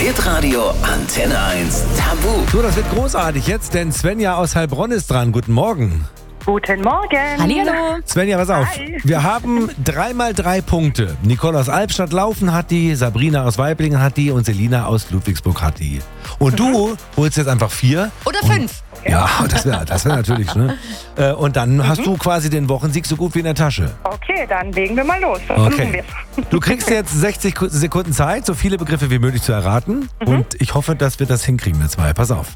Hitradio Antenne 1 Tabu. So, das wird großartig jetzt, denn Svenja aus Heilbronn ist dran. Guten Morgen. Guten Morgen. Hallihallo. Svenja, pass auf. Hi. Wir haben 3x3 Punkte. Nicole aus Albstadt-Laufen hat die, Sabrina aus Weiblingen hat die und Selina aus Ludwigsburg hat die. Und du holst jetzt einfach 4. Oder 5. Ja, das wär natürlich, ne? Und dann hast du quasi den Wochensieg so gut wie in der Tasche. Okay, dann legen wir mal los. Versuchen Okay. wir's. Du kriegst jetzt 60 Sekunden Zeit, so viele Begriffe wie möglich zu erraten. Und ich hoffe, dass wir das hinkriegen, wir zwei. Pass auf.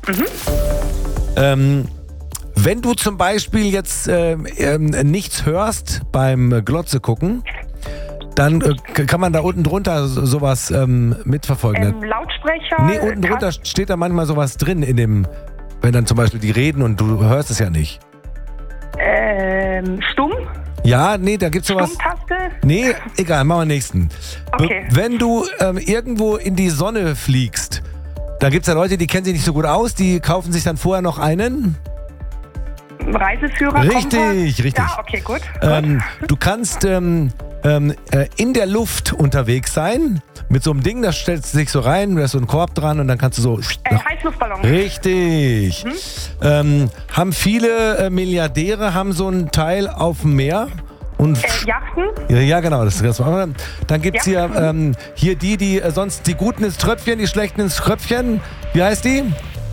Wenn du zum Beispiel jetzt nichts hörst beim Glotze gucken, dann kann man da unten drunter sowas mitverfolgen. Lautsprecher. Nee, unten drunter steht da manchmal sowas drin in dem, wenn dann zum Beispiel die reden und du hörst es ja nicht. Stumm. Ja, nee, da gibt's sowas. Stummtaste. Nee, egal, machen wir nächsten. Okay. Wenn du irgendwo in die Sonne fliegst, da gibt's ja Leute, die kennen sich nicht so gut aus, die kaufen sich dann vorher noch einen. Reiseführer. Richtig, richtig. Ja, okay, gut. Du kannst in der Luft unterwegs sein, mit so einem Ding, da stellst du dich so rein, da ist so ein Korb dran und dann kannst du so... Heißluftballon. Richtig. Haben viele Milliardäre haben so ein Teil auf dem Meer. Und Yachten. ja, genau. Das dann gibt's hier die sonst die Guten ins Tröpfchen, die Schlechten ins Kröpfchen. Wie heißt die?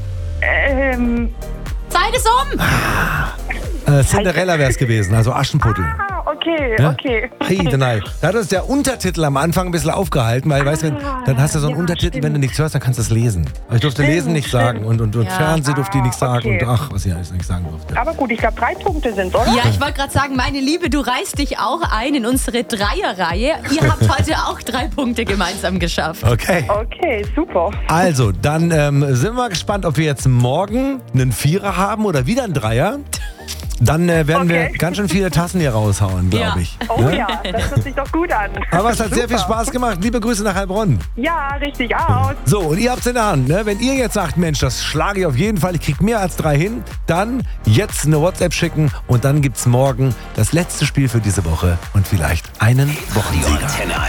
Zeit ist um. Cinderella wäre es gewesen, also Aschenputtel. Okay, Ja? okay. Nein. Da hat uns der Untertitel am Anfang ein bisschen aufgehalten, weil, weißt du, dann hast du so einen Untertitel, stimmt. wenn du nichts hörst, dann kannst du es lesen. Aber ich durfte lesen nicht sagen und Ja. Fernsehen durfte ich nicht sagen okay. und ach, was ich alles nicht sagen durfte. Aber gut, ich glaube 3 Punkte sind, oder? Ja, ich wollte gerade sagen, meine Liebe, du reißt dich auch ein in unsere Dreierreihe. Ihr habt heute auch 3 Punkte gemeinsam geschafft. Okay. Okay, super. Also, dann sind wir gespannt, ob wir jetzt morgen einen Vierer haben oder wieder einen Dreier. Dann werden wir Okay. ganz schön viele Tassen hier raushauen, Ja. glaube ich. Oh Ne? ja, das hört sich doch gut an. Aber es hat sehr viel Super. Spaß gemacht. Liebe Grüße nach Heilbronn. Ja, richtig aus. So, und ihr habt's in der Hand. Ne? Wenn ihr jetzt sagt, Mensch, das schlage ich auf jeden Fall, ich krieg mehr als 3 hin, dann jetzt eine WhatsApp schicken und dann gibt's morgen das letzte Spiel für diese Woche und vielleicht einen Die Wochensieger. Antenne